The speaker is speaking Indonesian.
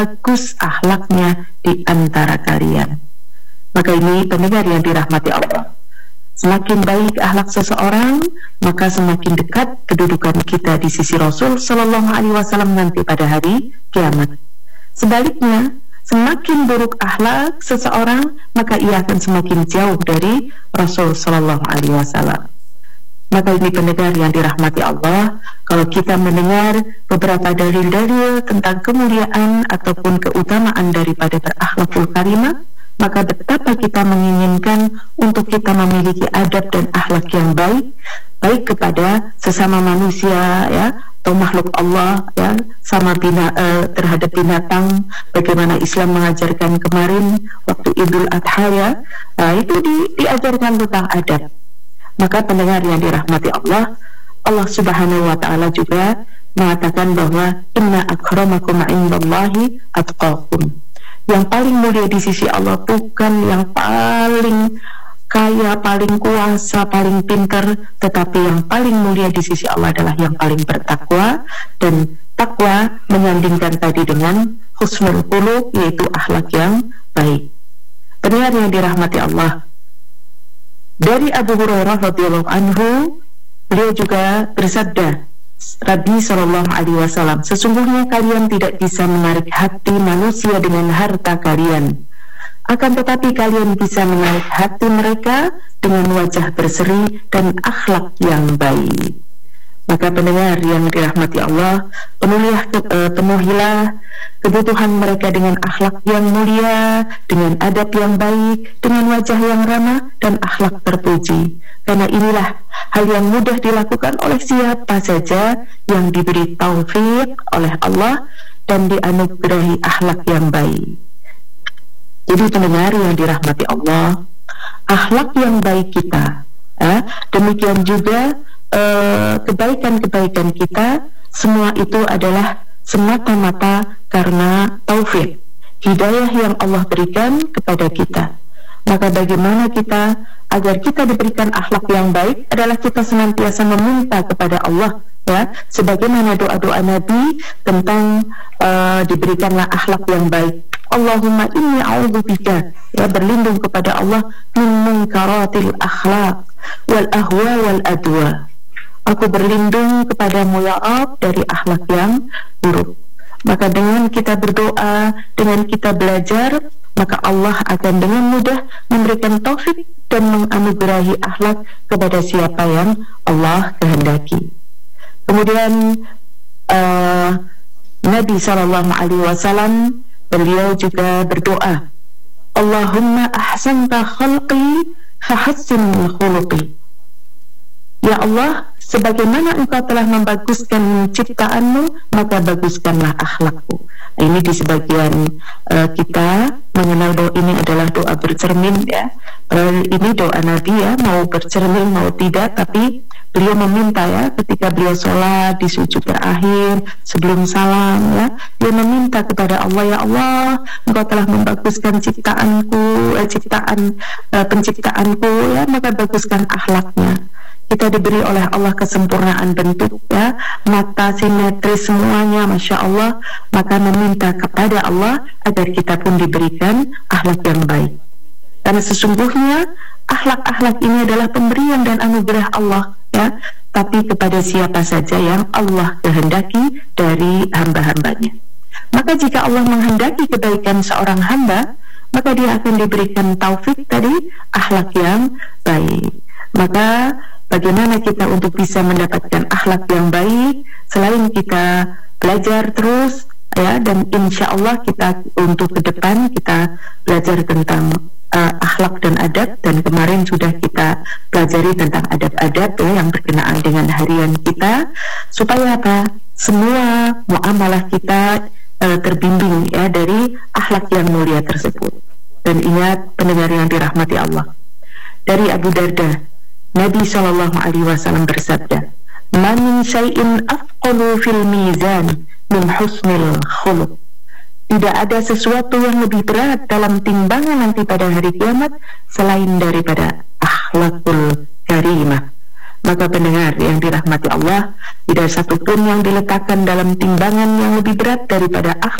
bagus akhlaknya di antara kalian. Maka ini pendengar yang dirahmati Allah, semakin baik akhlak seseorang, maka semakin dekat kedudukan kita di sisi Rasul Shallallahu Alaihi Wasallam nanti pada hari kiamat. Sebaliknya, semakin buruk akhlak seseorang, maka ia akan semakin jauh dari Rasul Shallallahu Alaihi Wasallam. Maka ini pendengar yang dirahmati Allah, kalau kita mendengar beberapa dalil-dalil tentang kemuliaan ataupun keutamaan daripada berakhlakul karimah, maka betapa kita menginginkan untuk kita memiliki adab dan akhlak yang baik, baik kepada sesama manusia, ya, atau makhluk Allah, ya, sama terhadap binatang. Bagaimana Islam mengajarkan kemarin waktu Idul Adha, ya, itu diajarkan tentang adab. Maka pendengar yang dirahmati Allah, Allah Subhanahu wa Ta'ala juga mengatakan bahwa inna akramakum indallahi atqakum. Yang paling mulia di sisi Allah bukan yang paling kaya, paling kuasa, paling pintar, tetapi yang paling mulia di sisi Allah adalah yang paling bertakwa. Dan takwa menyandingkan tadi dengan husnul khuluq, yaitu akhlak yang baik. Pendengar yang dirahmati Allah, dari Abu Hurairah radhiyallahu anhu, beliau juga bersabda, Nabi Shallallahu Alaihi Wasallam, sesungguhnya kalian tidak bisa menarik hati manusia dengan harta kalian, akan tetapi kalian bisa menarik hati mereka dengan wajah berseri dan akhlak yang baik. Maka pendengar yang dirahmati Allah, penuhilah kebutuhan mereka dengan akhlak yang mulia, dengan adab yang baik, dengan wajah yang ramah dan akhlak terpuji. Karena inilah hal yang mudah dilakukan oleh siapa saja yang diberi taufik oleh Allah dan dianugerahi akhlak yang baik. Jadi pendengar yang dirahmati Allah, akhlak yang baik kita, demikian juga kebaikan-kebaikan kita, semua itu adalah semata-mata karena taufik, hidayah yang Allah berikan kepada kita. Maka bagaimana kita agar kita diberikan akhlak yang baik adalah kita senantiasa meminta kepada Allah, ya, sebagaimana doa-doa Nabi tentang diberikanlah akhlak yang baik. Allahumma inni a'udzubika, ya, berlindung kepada Allah min munkaratil akhlaq wal ahwa wal adwa. Aku berlindung kepadamu ya Allah dari akhlak yang buruk. Maka dengan kita berdoa, dengan kita belajar, maka Allah akan dengan mudah memberikan taufik dan menganugerahi akhlak kepada siapa yang Allah kehendaki. Kemudian Nabi Shallallahu Alaihi Wasallam, beliau juga berdoa, Allahumma ahsanta khalqi fahassin khuluqi. Ya Allah, sebagaimana Engkau telah membaguskan ciptaanmu, maka baguskanlah akhlakku. Ini di sebagian kita mengenal bahwa ini adalah doa bercermin, ya. Ini doa Nabi, ya, mau bercermin mau tidak, tapi beliau meminta, ya, ketika beliau sholat di sujud terakhir sebelum salam, ya, dia meminta kepada Allah, ya Allah, Engkau telah membaguskan penciptaanku, ya, maka baguskan akhlaknya. Kita diberi oleh Allah kesempurnaan bentuk, ya, mata simetris semuanya, Masya Allah. Maka meminta kepada Allah agar kita pun diberikan akhlak yang baik. Karena sesungguhnya akhlak-akhlak ini adalah pemberian dan anugerah Allah, ya, tapi kepada siapa saja yang Allah kehendaki dari hamba-hambanya. Maka jika Allah menghendaki kebaikan seorang hamba, maka dia akan diberikan taufik tadi, akhlak yang baik. Maka bagaimana kita untuk bisa mendapatkan akhlak yang baik selain kita belajar terus, ya, dan insya Allah kita untuk ke depan kita belajar tentang akhlak dan adab, dan kemarin sudah kita pelajari tentang adab-adab, ya, yang berkenaan dengan harian kita, supaya apa? Semua muamalah kita terbimbing, ya, dari akhlak yang mulia tersebut. Dan ingat pendengar yang dirahmati Allah, dari Abu Darda, Nabi Shallallahu Alaihi Wasallam bersabda, "Ma min syai'in afqalu fil mizan min husnil khuluq." Tidak ada sesuatu yang lebih berat dalam timbangan nanti pada hari kiamat selain daripada akhlakul karimah. Maka pendengar yang dirahmati Allah, tidak satupun yang diletakkan dalam timbangan yang lebih berat daripada akhlak